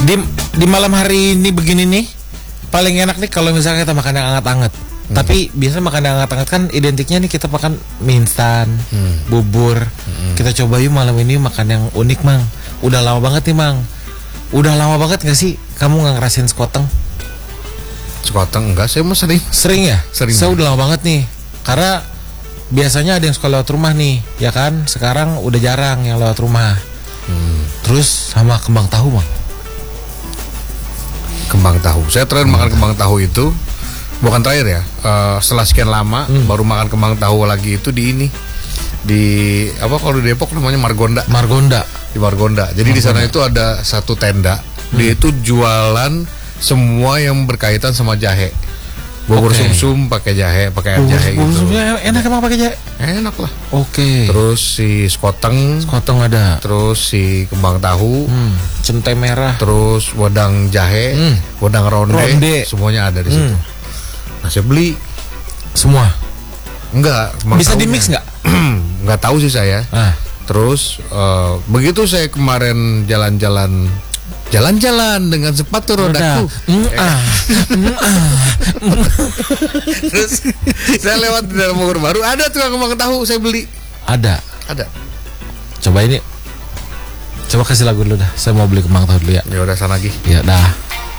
Di malam hari ini begini nih, paling enak nih kalau misalnya kita makan yang hangat-hangat. Tapi biasa makan yang hangat-hangat kan identiknya nih kita makan mie instan, bubur. Kita coba yuk malam ini makan yang unik, Mang. Udah lama banget nih, Mang. Udah lama banget gak sih kamu gak ngerasain skoteng? Skoteng enggak, saya mah sering. Sering ya? Sering. Saya udah lama banget nih. Karena biasanya ada yang suka lewat rumah nih, ya kan? Sekarang udah jarang yang lewat rumah. Terus sama kembang tahu, Bang. Kembang tahu. Saya terakhir makan kembang tahu itu bukan terakhir ya. Setelah sekian lama baru makan kembang tahu lagi itu di ini. Di apa kalau di Depok namanya Margonda. Di Margonda. Jadi di sana itu ada satu tenda. Dia itu jualan semua yang berkaitan sama jahe. Bubur sumsum pakai jahe, pakai air jahe gitu. Bubur sumsum enak emang pakai jahe? Enak lah. Oke. Terus si skoteng ada. Terus si kembang tahu, centai merah. terus wedang jahe, wedang ronde, semuanya ada di situ. Nah, saya beli Semua. enggak. Bisa di mix nggak? Nggak tahu sih saya. Terus begitu saya kemarin jalan-jalan dengan sepatu rodaku. Terus saya lewat di dalam Bogor Baru, ada tukang kembang tahu, saya beli. Ada. Coba ini. Coba kasih lagu dulu dah. Saya mau beli kembang tahu dulu ya. Ya udah sana lagi. Ya dah.